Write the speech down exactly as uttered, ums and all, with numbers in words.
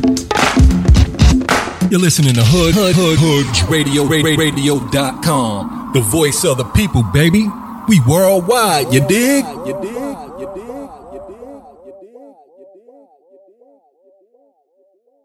You're listening to Hood Hood Hood Hood Radio Radio dot com. The voice of the people, baby. We worldwide, you dig? You dig? You dig? You dig? You dig?